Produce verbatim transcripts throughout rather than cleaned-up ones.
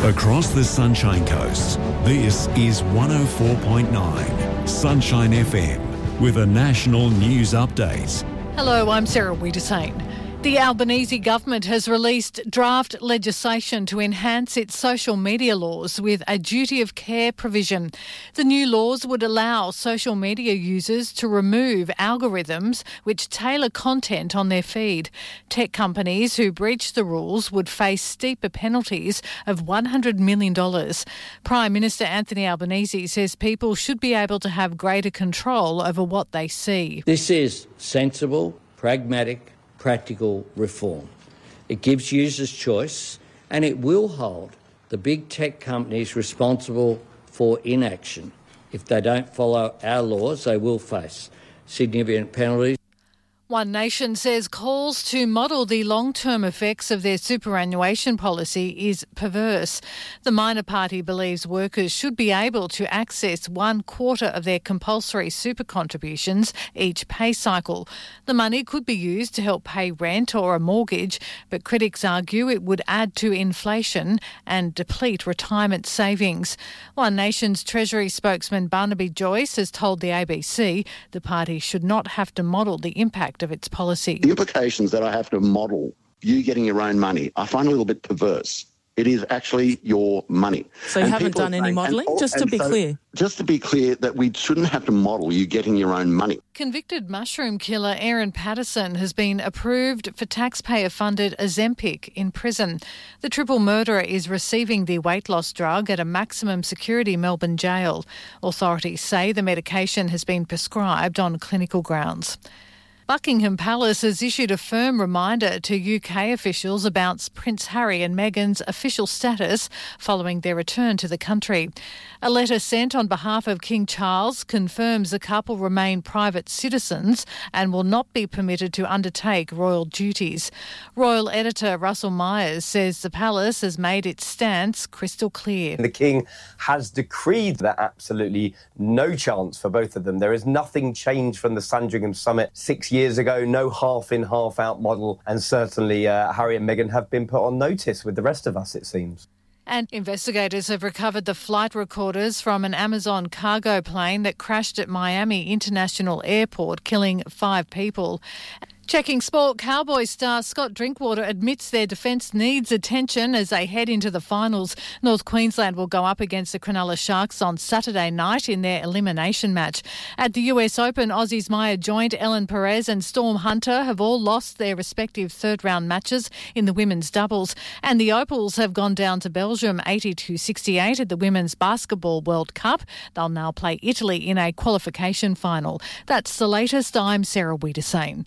Across the Sunshine Coast, this is one oh four point nine Sunshine F M with a national news update. Hello, I'm Sarah Wiedersane. The Albanese government has released draft legislation to enhance its social media laws with a duty of care provision. The new laws would allow social media users to remove algorithms which tailor content on their feed. Tech companies who breach the rules would face steeper penalties of one hundred million dollars. Prime Minister Anthony Albanese says people should be able to have greater control over what they see. This is sensible, pragmatic, practical reform. It gives users choice and it will hold the big tech companies responsible for inaction. If they don't follow our laws, they will face significant penalties. One Nation says calls to model the long-term effects of their superannuation policy is perverse. The minor party believes workers should be able to access one quarter of their compulsory super contributions each pay cycle. The money could be used to help pay rent or a mortgage, but critics argue it would add to inflation and deplete retirement savings. One Nation's Treasury spokesman Barnaby Joyce has told the A B C the party should not have to model the impact of its policy. The implications that I have to model you getting your own money, I find a little bit perverse. It is actually your money. So you and haven't done any modelling? Just to be so, clear. Just to be clear that we shouldn't have to model you getting your own money. Convicted mushroom killer Aaron Patterson has been approved for taxpayer-funded Ozempic in prison. The triple murderer is receiving the weight loss drug at a maximum security Melbourne jail. Authorities say the medication has been prescribed on clinical grounds. Buckingham Palace has issued a firm reminder to U K officials about Prince Harry and Meghan's official status following their return to the country. A letter sent on behalf of King Charles confirms the couple remain private citizens and will not be permitted to undertake royal duties. Royal editor Russell Myers says the palace has made its stance crystal clear. The King has decreed that absolutely no chance for both of them. There is nothing changed from the Sandringham summit six years ago, no half-in, half-out model, and certainly uh, Harry and Meghan have been put on notice with the rest of us, it seems. And investigators have recovered the flight recorders from an Amazon cargo plane that crashed at Miami International Airport, killing five people. Checking sport, Cowboys star Scott Drinkwater admits their defence needs attention as they head into the finals. North Queensland will go up against the Cronulla Sharks on Saturday night in their elimination match. At the U S Open, Aussies Maya Joint, Ellen Perez and Storm Hunter have all lost their respective third-round matches in the women's doubles. And the Opals have gone down to Belgium eighty-two sixty-eight at the Women's Basketball World Cup. They'll now play Italy in a qualification final. That's the latest. I'm Sarah Wiedersane.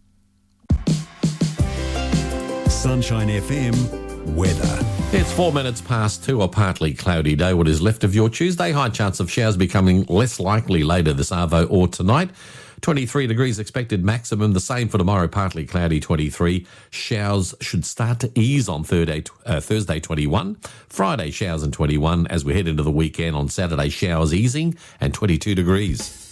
Sunshine F M weather. It's four minutes past two, a partly cloudy day. What is left of your Tuesday. High chance of showers becoming less likely later this arvo or tonight. twenty-three degrees expected maximum. The same for tomorrow, partly cloudy, twenty-three. Showers should start to ease on Thursday, uh, Thursday twenty-one. Friday, showers and twenty-one. As we head into the weekend on Saturday, showers easing and twenty-two degrees.